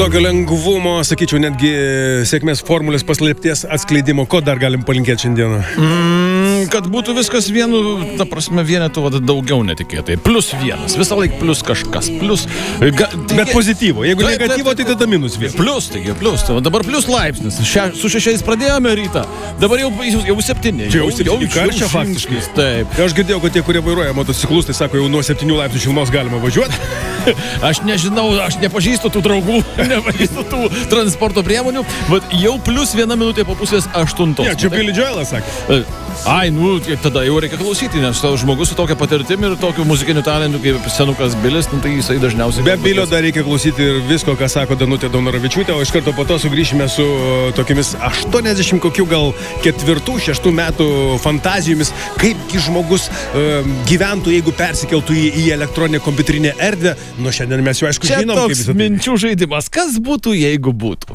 Tokio lengvumo, sakyčiau, netgi sėkmės formulės paslėpties atskleidimo. Ko dar galim palinkėti šiandieną? Kad būtų viskas vienu, ta prasme, vienetų daugiau netikėtai. Plus vienas, visą laik plus kažkas. Plus, Bet pozityvo. Jeigu negatyvo, tai tada minus vienas. Plus, taigi plus. Dabar plus laipsnis. Su 6 pradėjome rytą. Dabar jau 7. Čia jau karščia faktiškai. Taip. Aš girdėjau, kad tie, kurie vairuoja motociklus, tai sako, jau nuo 7 laipsnių šilumos galima važiuoti. Aš nežinau, aš nepažįstu tų draugų, nepažįstu tų transporto priemonių, bet jau plus 1 minutė po 7:30. Ne, čia Billy Joelas sakė. Ai, tada jau reikia klausyti, nes žmogus su tokia patirtimi ir tokiu muzikiniu talentu kaip senukas Bilis, tai jisai dažniausiai... Be Bilio dar reikia klausyti ir visko, ką sako Danutė Daunoravičiūtė, o iš karto po to sugrįšime su tokiamis 80 kokių gal 4-6 metų fantazijomis, kaipgi žmogus gyventų, jeigu persikeltų į elektroninę kompiuterinę erdvę. Nu, šiandien mes jau aišku žinom, kaip visą tai. Čia toks minčių žaidimas. Kas būtų, jeigu būtų?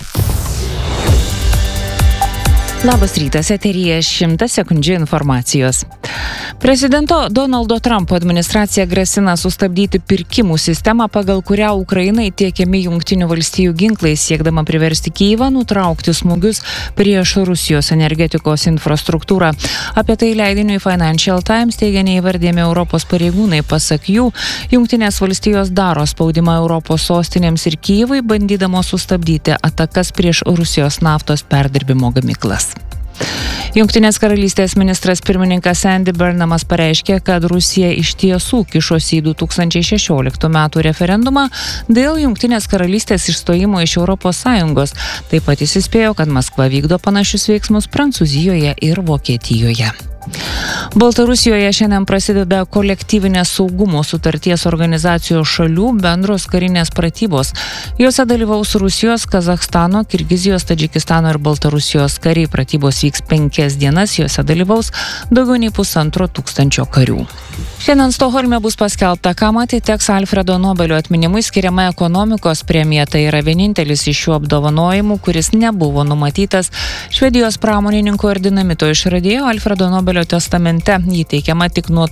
Labas rytas, eteryje 100 sekundžių informacijos. Prezidento Donaldo Trumpo administracija grasina sustabdyti pirkimų sistemą, pagal kurią Ukrainai tiekiami Jungtinių valstijų ginklai, siekdama priversti Kyjivą nutraukti smūgius prieš Rusijos energetikos infrastruktūrą. Apie tai leidiniui Financial Times teigia neįvardėmi Europos pareigūnai. Pasak jų, Jungtinės valstijos daro spaudimą Europos sostinėms ir Kyjivui, bandydamos sustabdyti atakas prieš Rusijos naftos perdirbimo gamyklas. Jungtinės karalystės ministras pirmininkas Andy Burnhamas pareiškė, kad Rusija iš tiesų kišosi į 2016 metų referendumą dėl Jungtinės karalystės išstojimo iš Europos Sąjungos. Taip pat jis įspėjo, kad Maskva vykdo panašius veiksmus Prancūzijoje ir Vokietijoje. Baltarusijoje šiandien prasideda kolektyvinės saugumo sutarties organizacijos šalių bendros karinės pratybos. Jose dalyvaus Rusijos, Kazachstano, Kirgizijos, Tadžikistano ir Baltarusijos kariai. Pratybos vyks 5 dienas, jose dalyvaus daugiau nei 1500 karių. Šiandien Stokholme bus paskelbta, kam atiteks Alfredo Nobelio atminimui skiriama ekonomikos premija. Tai yra vienintelis iš šių apdovanojimų, kuris nebuvo numatytas Švedijos pramonininko ir dinamito išradėjo Alfredo Nobelio testamente. Jį teikiama tik nuo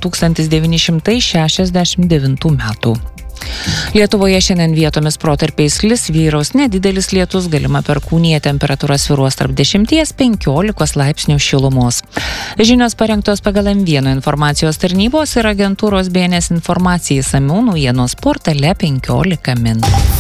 1969 metų. Lietuvoje šiandien vietomis protarpiais lis, vyraus nedidelis lietus, galima perkūnija, temperatūra svyruos tarp 10–15 laipsnių šilumos. Žinios parengtos pagal M1 informacijos tarnybos ir agentūros BNS informacijai, išsamiau naujienos portale 15 min.